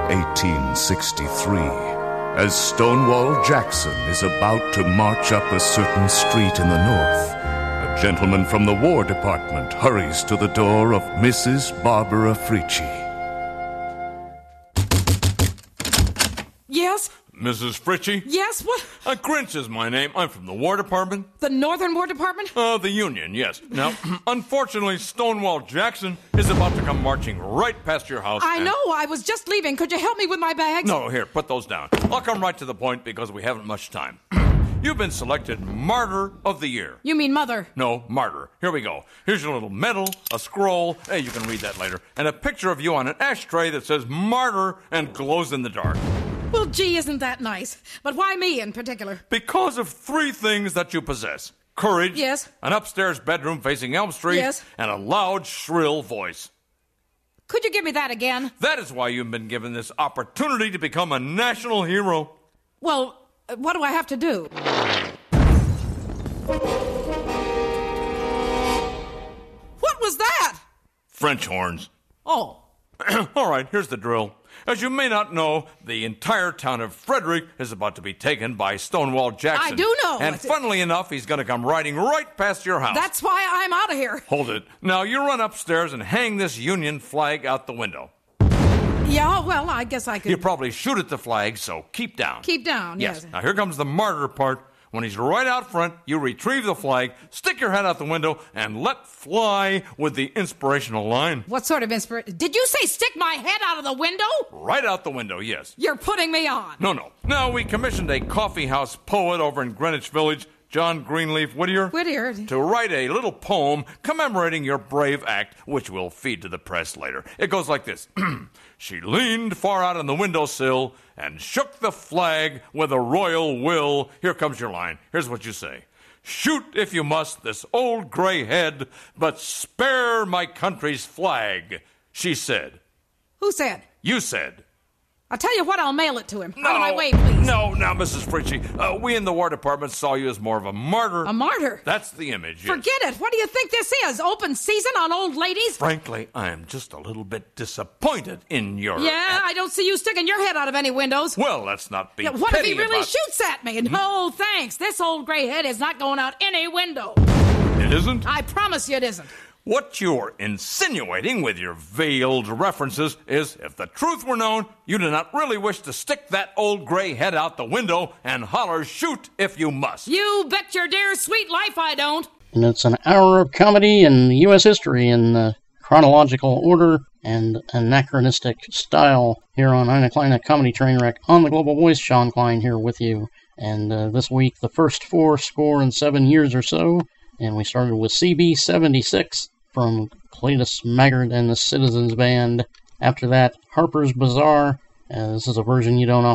1863. As Stonewall Jackson is about to march up a certain street in the north, a gentleman from the War Department hurries to the door of Mrs. Barbara Frietchie. Yes? Mrs. Frietchie? Yes, what? Grinch is my name. I'm from the War Department. The Northern War Department? The Union, yes. Now, unfortunately, Stonewall Jackson is about to come marching right past your house. I know, I was just leaving. Could you help me with my bags? No, here, put those down. I'll come right to the point because we haven't much time. You've been selected Martyr of the Year. You mean Mother? No, Martyr. Here we go. Here's your little medal, a scroll, hey, you can read that later, and a picture of you on an ashtray that says Martyr and glows in the dark. Well, gee, isn't that nice? But why me in particular? Because of three things that you possess. Courage. Yes. An upstairs bedroom facing Elm Street. Yes. And a loud, shrill voice. Could you give me that again? That is why you've been given this opportunity to become a national hero. Well, what do I have to do? What was that? French horns. Oh. All right, here's the drill. As you may not know, the entire town of Frederick is about to be taken by Stonewall Jackson. I do know. And funnily enough, he's going to come riding right past your house. That's why I'm out of here. Hold it. Now, you run upstairs and hang this Union flag out the window. Yeah, well, I guess I could. You probably shoot at the flag, so keep down. Keep down, yes. Now, here comes the martyr part. When he's right out front, you retrieve the flag, stick your head out the window, and let fly with the inspirational line. What sort of inspiration? Did you say stick my head out of the window? Right out the window, yes. You're putting me on. No. Now, we commissioned a coffee house poet over in Greenwich Village, John Greenleaf Whittier, to write a little poem commemorating your brave act, which we'll feed to the press later. It goes like this. She leaned far out on the windowsill and shook the flag with a royal will. Here comes your line. Here's what you say. Shoot, if you must, this old gray head, but spare my country's flag, she said. Who said? You said. I'll tell you what, I'll mail it to him. Out of my way, please. No, now, Mrs. Frietchie, we in the War Department saw you as more of a martyr. A martyr? That's the image, yes. Forget it. What do you think this is? Open season on old ladies? Frankly, I am just a little bit disappointed in your... Yeah, I don't see you sticking your head out of any windows. Well, let's not be what if he really about... shoots at me? No, thanks. This old gray head is not going out any window. It isn't? I promise you it isn't. What you're insinuating with your veiled references is, if the truth were known, you do not really wish to stick that old gray head out the window and holler, shoot if you must. You bet your dear sweet life I don't. And it's an hour of comedy in U.S. history in chronological order and anachronistic style here on Ina Klein Comedy Trainwreck on the Global Voice. Sean Klein here with you. And this week, the first 47 years or so, and we started with CB 76. From Cletus Maggard and the Citizens Band. After that, Harper's Bazaar. This is a version you don't